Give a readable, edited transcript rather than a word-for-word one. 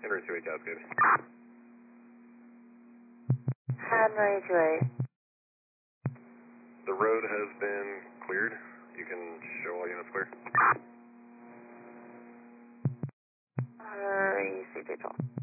Henry 28 Cascade. Henry 28. The road has been cleared. You can show all units clear. Henry CJ12.